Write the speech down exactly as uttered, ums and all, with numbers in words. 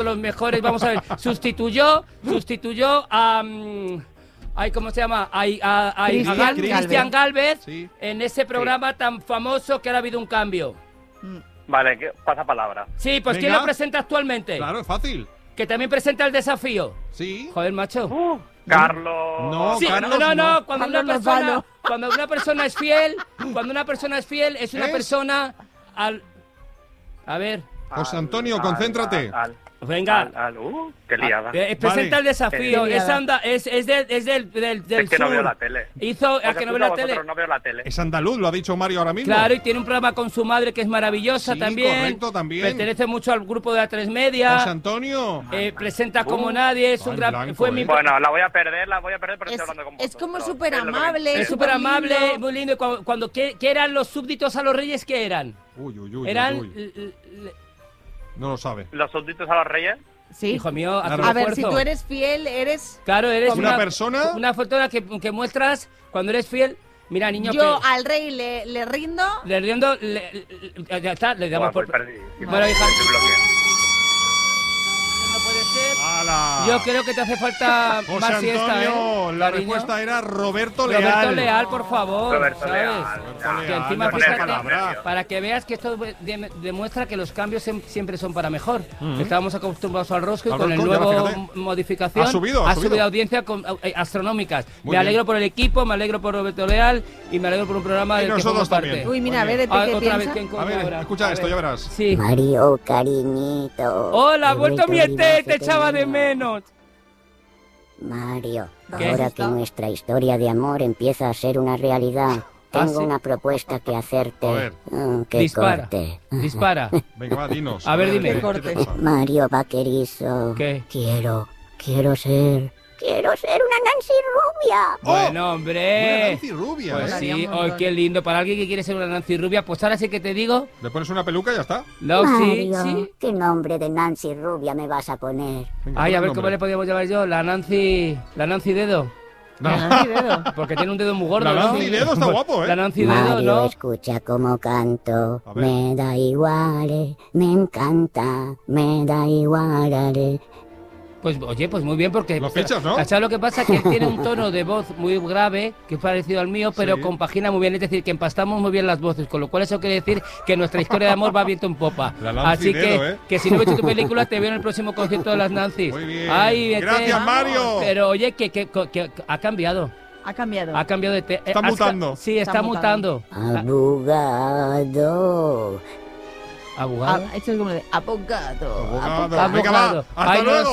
los mejores, vamos a ver, sustituyó, sustituyó a... Um, ay, ¿cómo se llama? A, a, a, Cristian a Gal- Galvez. Cristian Galvez Sí. en ese programa tan famoso que ahora ha habido un cambio. Vale, que pasa palabra. Sí, pues ¿quién Venga. lo presenta actualmente? Claro, es fácil. Que también presenta el desafío. Sí. Joder, macho. Uh, Carlos... No, Sí, Carlos, no, no, no. cuando Carlos una persona, Lozano. cuando una persona es fiel, cuando una persona es fiel, es una ¿Es? persona al... A ver, José Al- Antonio, al- concéntrate. Al, venga. al, al- uh, qué liada. Eh, presenta Vale. el desafío, Qué es, liada. anda, es, es, de- es del, del, del es que no sur. veo la tele. Hizo, Os a que no escucho ve la a vosotros, tele. no veo la tele. Es andaluz, lo ha dicho Mario ahora mismo. Claro, y tiene un programa con su madre que es maravillosa Sí, también. correcto, también. Pertenece mucho al grupo de A tres Media. José Antonio. Eh, presenta como Uh, nadie, es va un en gran... blanco, fue mi... eh. Bueno, la voy a perder, la voy a perder, pero Es, estoy hablando con es vosotros. como pero súper es lo que- amable. Es súper amable, lindo. muy lindo. Y cuando, cuando ¿qué, qué eran los súbditos a los reyes? ¿Qué eran? Uy, uy, uy, Eran... uy, uy. l- l- No lo sabe. Los súbditos a los reyes. Sí. Hijo mío, haz Claro. un A ver, si esfuerzo. tú eres fiel, eres... Claro, eres ¿Una una, persona? Una fotógrafa que, que muestras cuando eres fiel. Mira, niño, Yo que al rey le, le rindo. le riendo, le- le- ya está, le damos Buah, por... voy perdidísimo. Bueno, hija, Estoy bloqueado. no puede ser. ¡Hala! Yo creo que te hace falta José más siesta, Antonio, ¿eh? la cariño? respuesta era Roberto Leal. Roberto Leal, por favor. Roberto ¿sabes? Leal. Roberto ya. Que Leal, encima, no pasa fíjate, palabra. para que veas que esto de- demuestra que los cambios sem- siempre son para mejor. Estábamos acostumbrados al rosco y Al con el rosco, ya, nuevo fíjate. m- modificación Ha subido, ha subido. audiencia con- eh, astronómicas. Muy me alegro bien. por el equipo, me alegro por Roberto Leal y me alegro por un programa Y del que nosotros formo parte. también. Uy, mira, a Muy ver, bien. ¿de Ah, qué otra vez, piensa? ¿quién coño A ver, ahora? escucha A esto, ver. ya verás. Sí. Mario, cariñito. Hola, he vuelto mi vuelto E T, viva te echaba de pequeño. menos. Mario, ¿Qué? ahora que nuestra historia de amor empieza a ser una realidad, ¿Ah, tengo sí? una propuesta que hacerte. A ver. Oh, que Dispara. corte. Dispara. Venga, va, dinos. A ver, dime. ¿qué- Corte. ¿Qué te pasa? Mario Vaquerizo. ¿Qué? Quiero, quiero ser, quiero ser una Nancy rubia. Bueno, Una hombre. Nancy rubia, Pues ¿eh? Molaría sí, un oh, montón. qué lindo. Para alguien que quiere ser una Nancy rubia, pues ahora sí que te digo. Le pones una peluca y ya está. No, sí, Mario, sí. ¿qué nombre de Nancy rubia me vas a poner? Venga, Ay, pon a el ver cómo nombre. le podíamos llamar yo. La Nancy. La Nancy Dedo. No. Nancy Dedo. Porque tiene un dedo muy gordo, La ¿no? Nancy Dedo está guapo, ¿eh? La Nancy Dedo, Mario, ¿no? escucha cómo canto. A ver. Me da igual, eh, me encanta, me da igual. eh. Pues oye, pues muy bien, porque... Lo fichas, ¿no? ¿Sabes lo que pasa? Que él tiene un tono de voz muy grave, que es parecido al mío, pero Sí. compagina muy bien. Es decir, que empastamos muy bien las voces, con lo cual eso quiere decir que nuestra historia de amor va viento en popa. La Nancy Así que, Dedo, ¿eh? que si no he visto tu película, te veo en el próximo concierto de las Nancy's. Muy bien. Ay, vete. Gracias, Mario. Pero oye, que, que, que- que ha cambiado. Ha cambiado. Ha cambiado de... te- Está has ca- mutando. Sí, está, Está mutando. Abogado. Abogado. Ah, esto es como de abogado. Abogado. Abogado. Venga, va. Hasta Ay, no, luego.